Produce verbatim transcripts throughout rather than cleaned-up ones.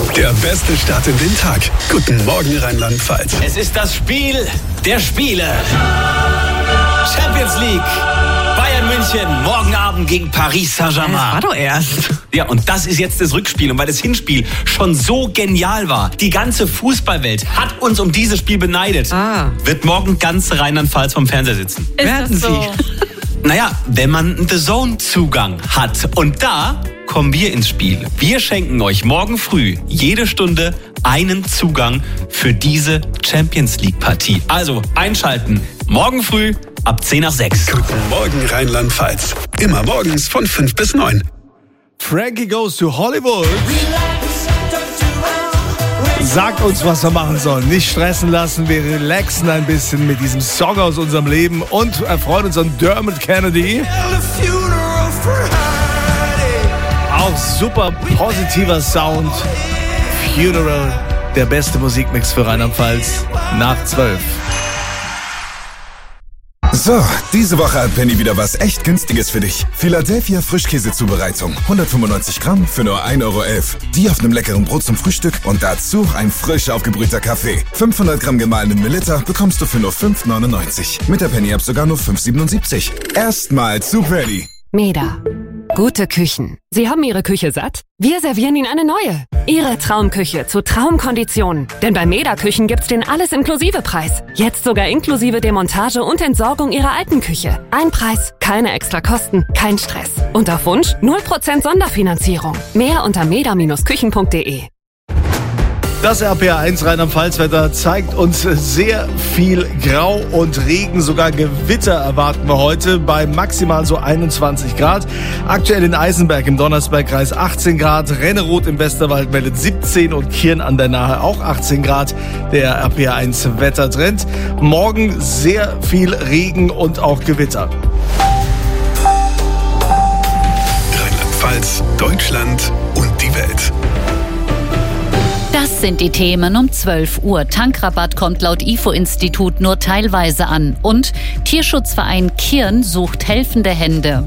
Der beste Start in den Tag. Guten Morgen, Rheinland-Pfalz. Es ist das Spiel der Spiele. Champions League. Bayern München, morgen Abend gegen Paris Saint-Germain. Das war doch erst. Ja, und das ist jetzt das Rückspiel. Und weil das Hinspiel schon so genial war, die ganze Fußballwelt hat uns um dieses Spiel beneidet, Ah. wird morgen ganz Rheinland-Pfalz vom Fernseher sitzen. Ist Werden das so? Naja, wenn man einen The Zone-Zugang hat. Und da kommen wir ins Spiel. Wir schenken euch morgen früh jede Stunde einen Zugang für diese Champions League-Partie. Also einschalten. Morgen früh ab zehn nach sechs. Guten Morgen, Rheinland-Pfalz. Immer morgens von fünf bis neun. Frankie Goes to Hollywood. Sagt uns, was wir machen sollen. Nicht stressen lassen, wir relaxen ein bisschen mit diesem Song aus unserem Leben und erfreuen uns an Dermot Kennedy. Auch super positiver Sound. Funeral, der beste Musikmix für Rheinland-Pfalz nach zwölf. So, diese Woche hat Penny wieder was echt Günstiges für dich. Philadelphia Frischkäsezubereitung. hundertfünfundneunzig Gramm für nur ein Euro elf. Die auf einem leckeren Brot zum Frühstück und dazu ein frisch aufgebrühter Kaffee. fünfhundert Gramm gemahlenen Melitta bekommst du für nur fünf neunundneunzig. Mit der Penny-App sogar nur fünf siebenundsiebzig. Erstmal zu Penny. Meda. Gute Küchen. Sie haben Ihre Küche satt? Wir servieren Ihnen eine neue. Ihre Traumküche zu Traumkonditionen. Denn bei Meda Küchen gibt's den Alles-Inklusive-Preis. Jetzt sogar inklusive Demontage und Entsorgung Ihrer alten Küche. Ein Preis, keine extra Kosten, kein Stress. Und auf Wunsch null Prozent Sonderfinanzierung. Mehr unter meda Küchen punkt de. Das R P R eins Rheinland-Pfalz-Wetter zeigt uns sehr viel Grau und Regen, sogar Gewitter erwarten wir heute bei maximal so einundzwanzig Grad. Aktuell in Eisenberg im Donnersbergkreis achtzehn Grad, Renneroth im Westerwald meldet siebzehn und Kirn an der Nahe auch achtzehn Grad. Der R P R eins Wettertrend. Morgen sehr viel Regen und auch Gewitter. Rheinland-Pfalz, Deutschland und die Welt. Das sind die Themen um zwölf Uhr. Tankrabatt kommt laut I F O-Institut nur teilweise an. Und Tierschutzverein Kirn sucht helfende Hände.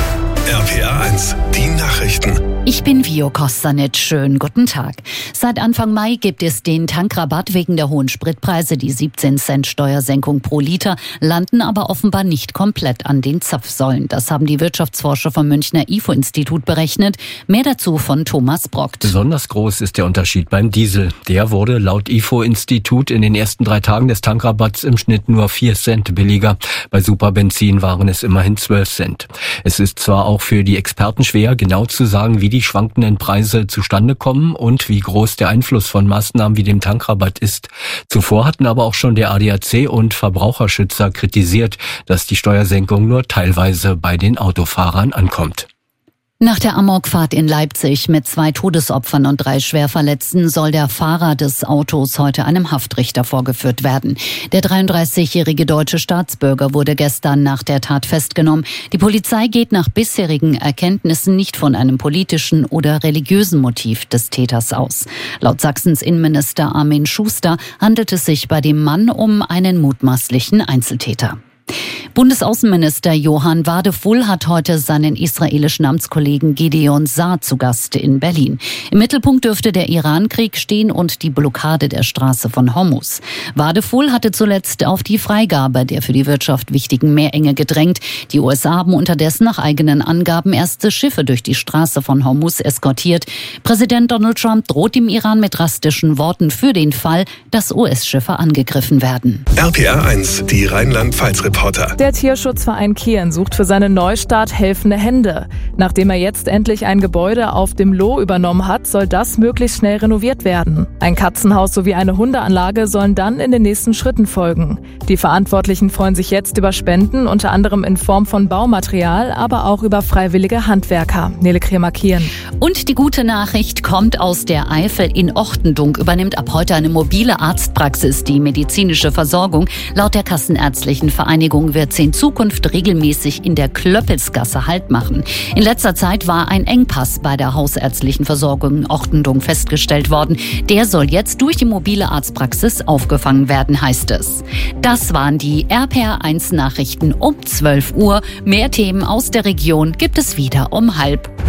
R P R eins, die Nachrichten. Ich bin Vio Kostanic. Schönen guten Tag. Seit Anfang Mai gibt es den Tankrabatt wegen der hohen Spritpreise. Die siebzehn Cent Steuersenkung pro Liter landen aber offenbar nicht komplett an den Zapfsäulen. Das haben die Wirtschaftsforscher vom Münchner I F O-Institut berechnet. Mehr dazu von Thomas Brockt. Besonders groß ist der Unterschied beim Diesel. Der wurde laut I F O-Institut in den ersten drei Tagen des Tankrabatts im Schnitt nur vier Cent billiger. Bei Superbenzin waren es immerhin zwölf Cent. Es ist zwar auch für die Experten schwer, genau zu sagen, wie die schwankenden Preise zustande kommen und wie groß der Einfluss von Maßnahmen wie dem Tankrabatt ist. Zuvor hatten aber auch schon der A D A C und Verbraucherschützer kritisiert, dass die Steuersenkung nur teilweise bei den Autofahrern ankommt. Nach der Amokfahrt in Leipzig mit zwei Todesopfern und drei Schwerverletzten soll der Fahrer des Autos heute einem Haftrichter vorgeführt werden. Der dreiunddreißigjährige deutsche Staatsbürger wurde gestern nach der Tat festgenommen. Die Polizei geht nach bisherigen Erkenntnissen nicht von einem politischen oder religiösen Motiv des Täters aus. Laut Sachsens Innenminister Armin Schuster handelt es sich bei dem Mann um einen mutmaßlichen Einzeltäter. Bundesaußenminister Johann Wadefull hat heute seinen israelischen Amtskollegen Gideon Saar zu Gast in Berlin. Im Mittelpunkt dürfte der Iran-Krieg stehen und die Blockade der Straße von Hormuz. Wadefull hatte zuletzt auf die Freigabe der für die Wirtschaft wichtigen Meerenge gedrängt. Die U S A haben unterdessen nach eigenen Angaben erste Schiffe durch die Straße von Hormuz eskortiert. Präsident Donald Trump droht dem Iran mit drastischen Worten für den Fall, dass U S-Schiffe angegriffen werden. R P R eins, die Rheinland-Pfalz-Reporter. Der Tierschutzverein Kirn sucht für seinen Neustart helfende Hände. Nachdem er jetzt endlich ein Gebäude auf dem Loh übernommen hat, soll das möglichst schnell renoviert werden. Ein Katzenhaus sowie eine Hundeanlage sollen dann in den nächsten Schritten folgen. Die Verantwortlichen freuen sich jetzt über Spenden, unter anderem in Form von Baumaterial, aber auch über freiwillige Handwerker. Nele Kremer-Kirn. Und die gute Nachricht kommt aus der Eifel. In Ochtendunk übernimmt ab heute eine mobile Arztpraxis die medizinische Versorgung. Laut der Kassenärztlichen Vereinigung wird sie in Zukunft regelmäßig in der Klöppelsgasse Halt machen. In letzter Zeit war ein Engpass bei der hausärztlichen Versorgung in Ochtendunk festgestellt worden. Der soll jetzt durch die mobile Arztpraxis aufgefangen werden, heißt es. Das waren die R P R eins Nachrichten um zwölf Uhr. Mehr Themen aus der Region gibt es wieder um halb.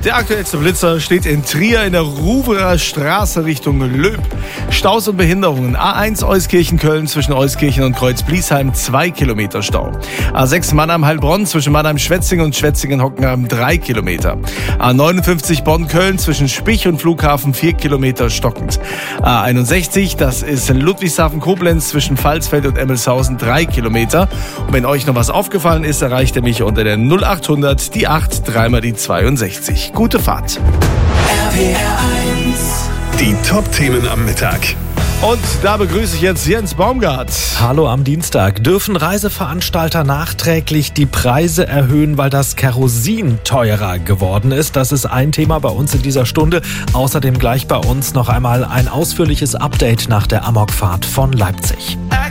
Der aktuellste Blitzer steht in Trier in der Ruwerer Straße Richtung Löb. Staus und Behinderungen. A eins Euskirchen-Köln zwischen Euskirchen und Kreuz-Bliesheim zwei Kilometer Stau. A sechs Mannheim-Heilbronn zwischen Mannheim-Schwetzingen und Schwetzingen-Hockenheim drei Kilometer. A neunundfünfzig Bonn-Köln zwischen Spich und Flughafen vier Kilometer stockend. A einundsechzig, das ist Ludwigshafen-Koblenz zwischen Pfalzfeld und Emmelshausen drei Kilometer. Und wenn euch noch was aufgefallen ist, erreicht ihr mich unter der null achthundert, die acht, dreimal die zweiundsechzig. Gute Fahrt. R P R eins. Die Top-Themen am Mittag. Und da begrüße ich jetzt Jens Baumgart. Hallo am Dienstag. Dürfen Reiseveranstalter nachträglich die Preise erhöhen, weil das Kerosin teurer geworden ist? Das ist ein Thema bei uns in dieser Stunde. Außerdem gleich bei uns noch einmal ein ausführliches Update nach der Amokfahrt von Leipzig.